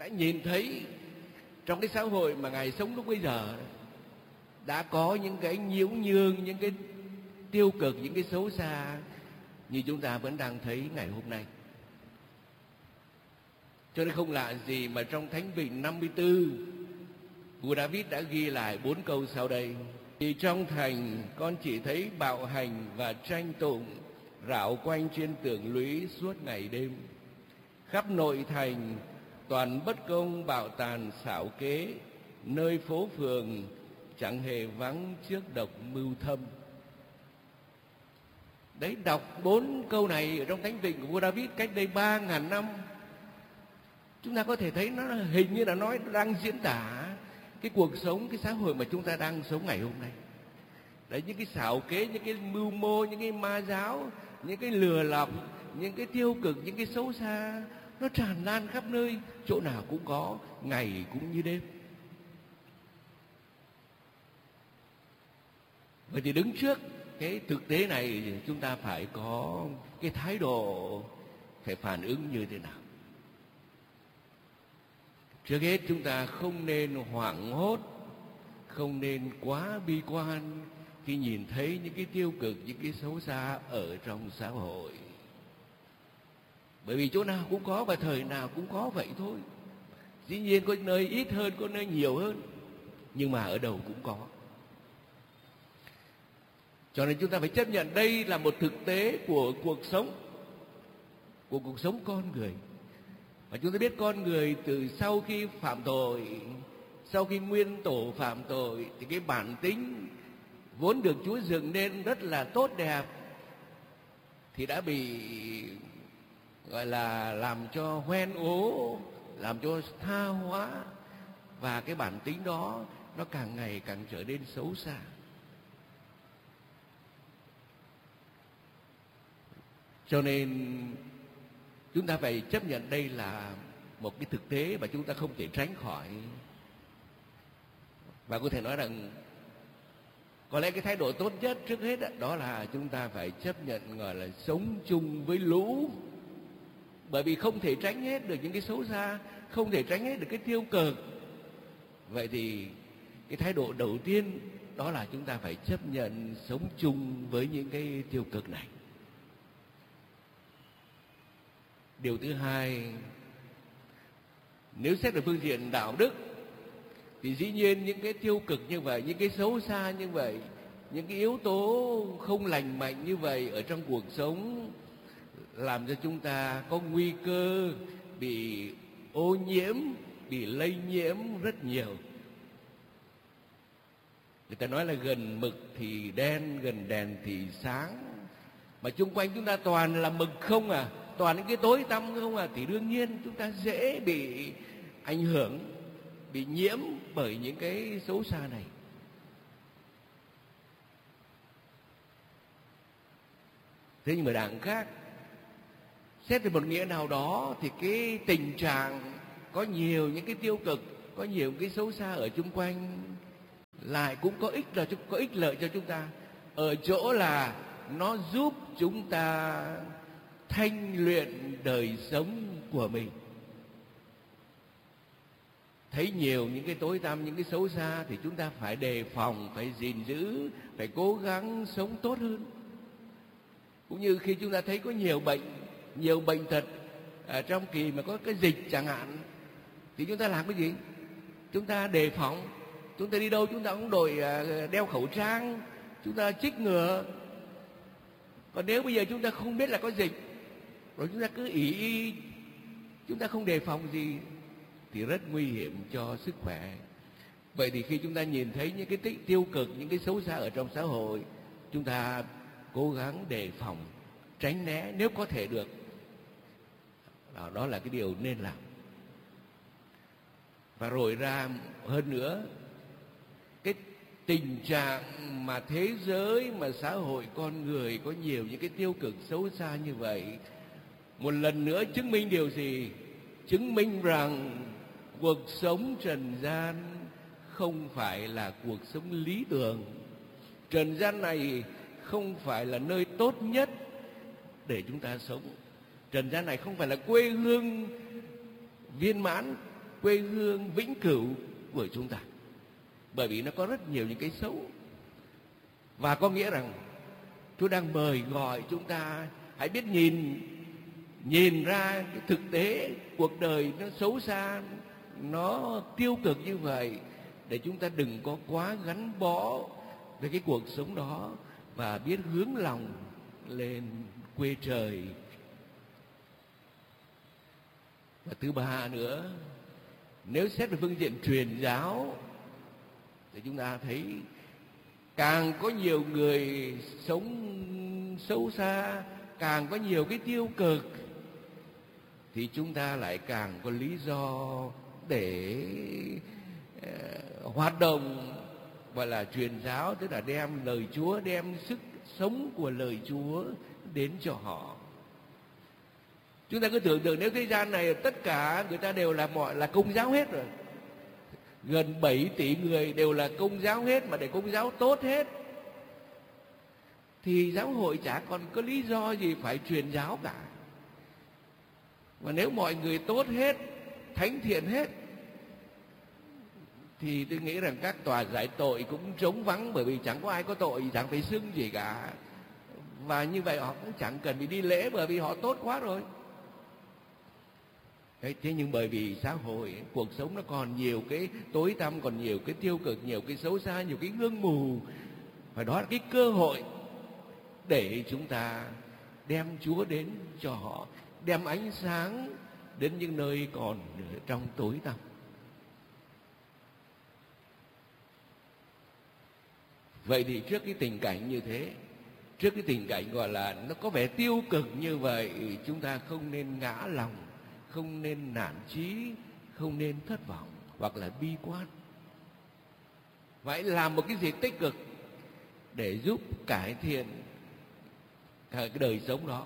nhìn thấy trong cái xã hội mà Ngài sống lúc bây giờ đã có những cái nhiễu nhương, những cái tiêu cực, những cái xấu xa như chúng ta vẫn đang thấy ngày hôm nay. Cho nên không lạ gì mà trong Thánh Vịnh 54, vua David đã ghi lại 4 câu sau đây: Thì trong thành con chỉ thấy bạo hành và tranh tụng rảo quanh trên tường lũy suốt ngày đêm. Khắp nội thành toàn bất công bạo tàn xảo kế, nơi phố phường chẳng hề vắng trước độc mưu thâm. Đấy, đọc 4 câu này ở trong Thánh Vịnh của vua David cách đây 3.000 năm, chúng ta có thể thấy nó hình như là nó đang diễn tả cái cuộc sống, cái xã hội mà chúng ta đang sống ngày hôm nay. Đấy, những cái xảo kế, những cái mưu mô, những cái ma giáo, những cái lừa lọc, những cái tiêu cực, những cái xấu xa, nó tràn lan khắp nơi, chỗ nào cũng có, ngày cũng như đêm. Vậy thì đứng trước cái thực tế này, chúng ta phải có cái thái độ, phải phản ứng như thế nào? Trước hết chúng ta không nên hoảng hốt, không nên quá bi quan khi nhìn thấy những cái tiêu cực, những cái xấu xa ở trong xã hội. Bởi vì chỗ nào cũng có và thời nào cũng có vậy thôi. Dĩ nhiên có nơi ít hơn, có nơi nhiều hơn, nhưng mà ở đâu cũng có. Cho nên chúng ta phải chấp nhận đây là một thực tế của cuộc sống, của cuộc sống con người. Và chúng ta biết con người từ sau khi phạm tội, sau khi nguyên tổ phạm tội, thì cái bản tính vốn được Chúa dựng nên rất là tốt đẹp thì đã bị gọi là làm cho hoen ố, làm cho tha hóa, và cái bản tính đó nó càng ngày càng trở nên xấu xa. Cho nên chúng ta phải chấp nhận đây là một cái thực tế mà chúng ta không thể tránh khỏi. Và có thể nói rằng có lẽ cái thái độ tốt nhất trước hết đó là chúng ta phải chấp nhận gọi là sống chung với lũ. Bởi vì không thể tránh hết được những cái xấu xa, không thể tránh hết được cái tiêu cực. Vậy thì cái thái độ đầu tiên đó là chúng ta phải chấp nhận sống chung với những cái tiêu cực này. Điều thứ hai, nếu xét về phương diện đạo đức thì dĩ nhiên những cái tiêu cực như vậy, những cái xấu xa như vậy, những cái yếu tố không lành mạnh như vậy ở trong cuộc sống làm cho chúng ta có nguy cơ bị ô nhiễm, bị lây nhiễm rất nhiều. Người ta nói là gần mực thì đen, gần đèn thì sáng. Mà chung quanh chúng ta toàn là mực không à, toàn những cái tối tăm không à, thì đương nhiên chúng ta dễ bị ảnh hưởng, bị nhiễm bởi những cái xấu xa này. Thế nhưng mà đằng khác, xét về một nghĩa nào đó thì cái tình trạng có nhiều những cái tiêu cực, có nhiều cái xấu xa ở chung quanh lại cũng có ích lợi cho chúng ta, ở chỗ là nó giúp chúng ta thanh luyện đời sống của mình. Thấy nhiều những cái tối tăm, những cái xấu xa thì chúng ta phải đề phòng, phải gìn giữ, phải cố gắng sống tốt hơn. Cũng như khi chúng ta thấy có nhiều bệnh tật trong kỳ mà có cái dịch chẳng hạn, thì chúng ta làm cái gì? Chúng ta đề phòng, chúng ta đi đâu chúng ta cũng đeo khẩu trang, chúng ta chích ngừa. Còn nếu bây giờ chúng ta không biết là có dịch, rồi chúng ta cứ ý chúng ta không đề phòng gì thì rất nguy hiểm cho sức khỏe. Vậy thì khi chúng ta nhìn thấy những cái tiêu cực, những cái xấu xa ở trong xã hội, chúng ta cố gắng đề phòng, tránh né nếu có thể được. Đó là cái điều nên làm. Và rồi ra hơn nữa, cái tình trạng mà thế giới, mà xã hội con người có nhiều những cái tiêu cực xấu xa như vậy, một lần nữa chứng minh điều gì? Chứng minh rằng cuộc sống trần gian không phải là cuộc sống lý tưởng. Trần gian này không phải là nơi tốt nhất để chúng ta sống. Trần gian này không phải là quê hương viên mãn quê hương vĩnh cửu của chúng ta. Bởi vì nó có rất nhiều những cái xấu. Và có nghĩa rằng Chúa đang mời gọi chúng ta hãy biết nhìn ra cái thực tế cuộc đời nó xấu xa, nó tiêu cực như vậy, để chúng ta đừng có quá gắn bó với cái cuộc sống đó, và biết hướng lòng lên quê trời. Và thứ ba nữa, nếu xét về phương diện truyền giáo thì chúng ta thấy càng có nhiều người sống xấu xa, càng có nhiều cái tiêu cực, thì chúng ta lại càng có lý do để hoạt động gọi là truyền giáo, tức là đem lời Chúa, đem sức sống của lời Chúa đến cho họ. Chúng ta cứ tưởng tượng nếu thế gian này tất cả người ta đều là công giáo hết rồi, gần 7 tỷ người đều là công giáo hết, mà để công giáo tốt hết, thì giáo hội chả còn có lý do gì phải truyền giáo cả. Và nếu mọi người tốt hết, thánh thiện hết, thì tôi nghĩ rằng các tòa giải tội cũng trống vắng, bởi vì chẳng có ai có tội, chẳng phải xưng gì cả. Và như vậy họ cũng chẳng cần phải đi lễ, bởi vì họ tốt quá rồi. Thế nhưng bởi vì xã hội, cuộc sống nó còn nhiều cái tối tăm, còn nhiều cái tiêu cực, nhiều cái xấu xa, nhiều cái gương mù. Và đó là cái cơ hội để chúng ta đem Chúa đến cho họ, đem ánh sáng đến những nơi còn trong tối tăm. Vậy thì trước cái tình cảnh như thế, trước cái tình cảnh gọi là nó có vẻ tiêu cực như vậy, chúng ta không nên ngã lòng, không nên nản chí, không nên thất vọng hoặc là bi quan. Phải làm một cái gì tích cực để giúp cải thiện cái đời sống đó.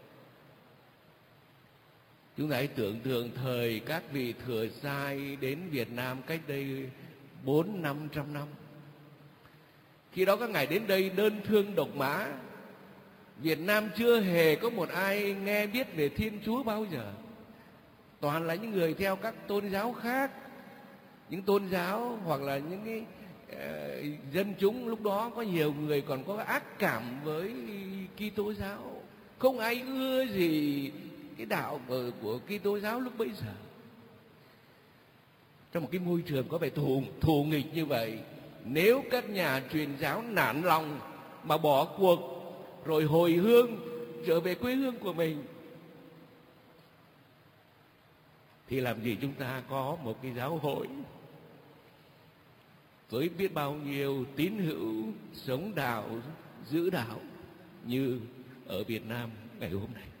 Chúng ta hãy tưởng tượng thời các vị Thừa Sai đến Việt Nam cách đây 400-500 năm. Khi đó các ngài đến đây đơn thương độc mã, Việt Nam chưa hề có một ai nghe biết về Thiên Chúa bao giờ. Toàn là những người theo các tôn giáo khác, những tôn giáo hoặc là những cái dân chúng lúc đó có nhiều người còn có ác cảm với Kitô giáo, không ai ưa gì cái đạo của Kitô giáo lúc bấy giờ. Trong một cái môi trường có vẻ thù nghịch như vậy, nếu các nhà truyền giáo nản lòng mà bỏ cuộc rồi hồi hương trở về quê hương của mình, thì làm gì chúng ta có một cái giáo hội với biết bao nhiêu tín hữu sống đạo, giữ đạo như ở Việt Nam ngày hôm nay.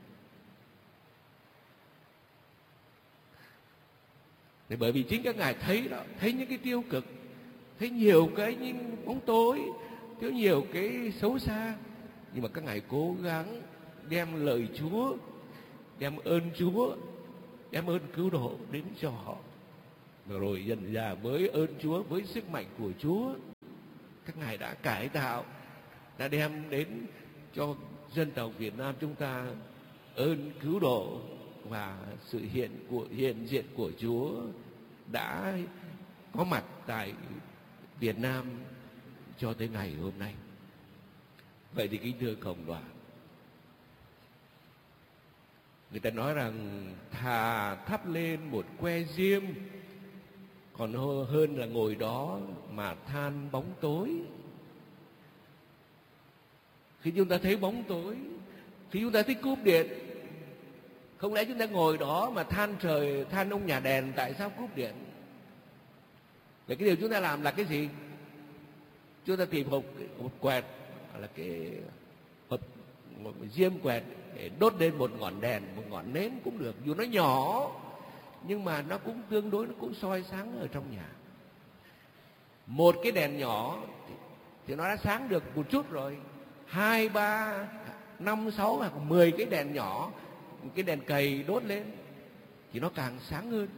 Thì bởi vì chính các ngài thấy đó, thấy những cái tiêu cực, thấy nhiều cái những bóng tối, thấy nhiều cái xấu xa, nhưng mà các ngài cố gắng đem lời Chúa, đem ơn Chúa, đem ơn cứu độ đến cho họ. Rồi dần dà với ơn Chúa, với sức mạnh của Chúa, các ngài đã cải tạo, đã đem đến cho dân tộc Việt Nam chúng ta ơn cứu độ, và sự hiện diện của Chúa đã có mặt tại Việt Nam cho tới ngày hôm nay. Vậy thì kính thưa cộng đoàn, người ta nói rằng thà thắp lên một que diêm còn hơn là ngồi đó mà than bóng tối. Khi chúng ta thấy bóng tối, khi chúng ta thấy cúp điện, không lẽ chúng ta ngồi đó mà than trời, than ông nhà đèn tại sao cúp điện? Vậy cái điều chúng ta làm là cái gì? Chúng ta tìm một quẹt, là cái một diêm quẹt để đốt lên một ngọn đèn, một ngọn nến cũng được, dù nó nhỏ nhưng mà nó cũng tương đối, nó cũng soi sáng ở trong nhà. Một cái đèn nhỏ thì nó đã sáng được một chút rồi, 2, 3, 5, 6 hoặc 10 cái đèn nhỏ, cái đèn cầy đốt lên thì nó càng sáng hơn.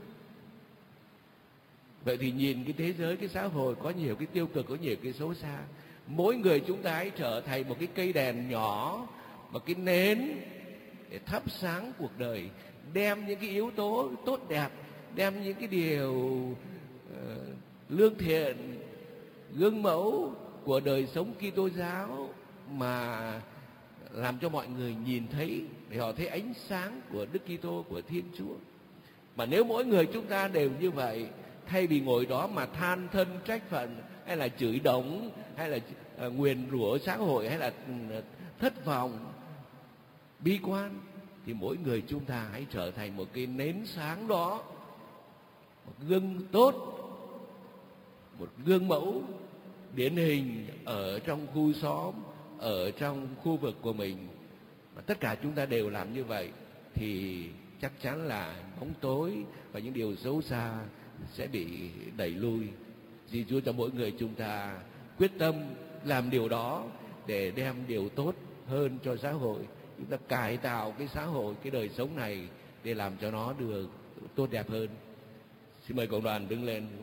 Vậy thì nhìn cái thế giới, cái xã hội có nhiều cái tiêu cực, có nhiều cái xấu xa. Mỗi người chúng ta hãy trở thành một cái cây đèn nhỏ, một cái nến để thắp sáng cuộc đời, đem những cái yếu tố tốt đẹp, đem những cái điều lương thiện, gương mẫu của đời sống Kitô giáo mà làm cho mọi người nhìn thấy, để họ thấy ánh sáng của Đức Kitô, của Thiên Chúa. Mà nếu mỗi người chúng ta đều như vậy, thay vì ngồi đó mà than thân trách phận, hay là chửi đồng, hay là nguyền rủa xã hội, hay là thất vọng, bi quan, thì mỗi người chúng ta hãy trở thành một cái nến sáng đó, một gương tốt, một gương mẫu điển hình ở trong khu xóm, ở trong khu vực của mình. Mà tất cả chúng ta đều làm như vậy thì chắc chắn là bóng tối và những điều xấu xa sẽ bị đẩy lui. Xin Chúa cho mỗi người chúng ta quyết tâm làm điều đó để đem điều tốt hơn cho xã hội. Chúng ta cải tạo cái xã hội, cái đời sống này để làm cho nó được tốt đẹp hơn. Xin mời cộng đoàn đứng lên.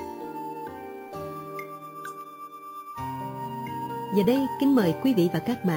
Giờ đây kính mời quý vị và các bạn